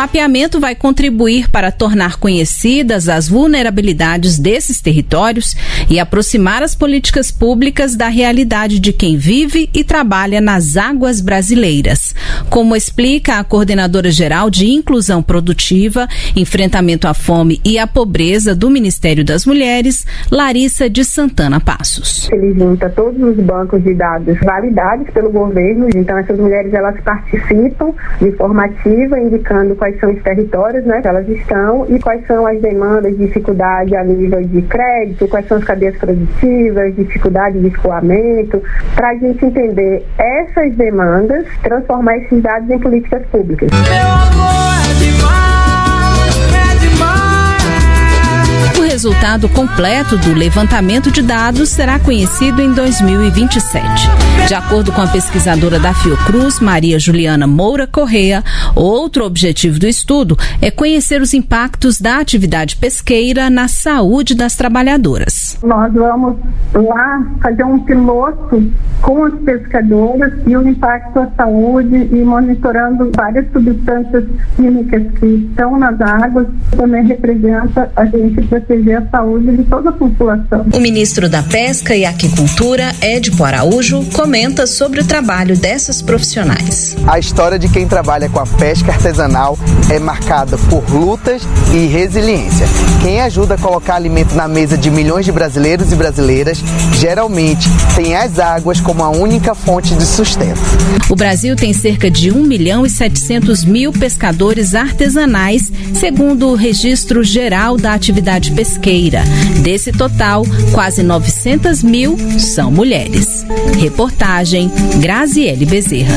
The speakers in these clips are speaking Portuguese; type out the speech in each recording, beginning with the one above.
mapeamento vai contribuir para tornar conhecidas as vulnerabilidades desses territórios e aproximar as políticas públicas da realidade de quem vive e trabalha nas águas brasileiras. Como explica a coordenadora-geral de Inclusão Produtiva, Enfrentamento à Fome e à Pobreza do Ministério das Mulheres, Larissa de Santana Passos. Ele junta todos os bancos de dados validados pelo governo, então essas mulheres elas participam de forma ativa, indicando quais são os territórios, né, que elas estão e quais são as demandas, dificuldade a nível de crédito, quais são as cadeias produtivas, dificuldade de escoamento, para a gente entender essas demandas, transformar esses dados em políticas públicas. Meu amor é demais, é demais. O resultado completo do levantamento de dados será conhecido em 2027. De acordo com a pesquisadora da Fiocruz, Maria Juliana Moura Correa, outro objetivo do estudo é conhecer os impactos da atividade pesqueira na saúde das trabalhadoras. Nós vamos lá fazer um piloto com as pescadoras e o impacto à saúde e monitorando várias substâncias químicas que estão nas águas, também representa a gente proteger a saúde de toda a população. O ministro da Pesca e Aquicultura, Edipo Araújo, comenta sobre o trabalho dessas profissionais. A história de quem trabalha com a pesca artesanal é marcada por lutas e resiliência. Quem ajuda a colocar alimento na mesa de milhões de brasileiros e brasileiras, geralmente tem as águas como a única fonte de sustento. O Brasil tem cerca de 1.700.000 pescadores artesanais, segundo o Registro Geral da Atividade Pesqueira. Desse total, quase 900.000 são mulheres. Reportagem Graziele Bezerra.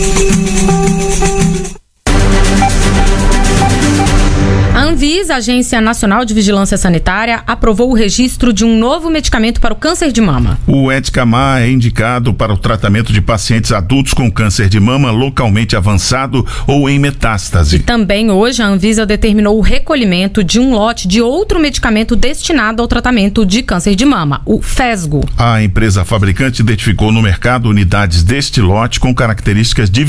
A Anvisa, Agência Nacional de Vigilância Sanitária, aprovou o registro de um novo medicamento para o câncer de mama. O Edcamar é indicado para o tratamento de pacientes adultos com câncer de mama localmente avançado ou em metástase. E também hoje a Anvisa determinou o recolhimento de um lote de outro medicamento destinado ao tratamento de câncer de mama, o Fesgo. A empresa fabricante identificou no mercado unidades deste lote com características